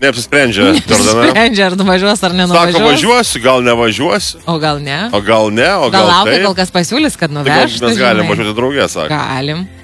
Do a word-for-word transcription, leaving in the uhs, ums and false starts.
Neapsisprendžia. Neapsisprendžia, ar nuvažiuos, ar nenuvažiuos. Sako, važiuosiu, gal nevažiuosiu. O gal ne. O gal ne, o gal, gal laukia, taip. kol kas pasiūlys, kad Tai gal nuvežtų. mes galim važiuoti draugę, sako. Galim.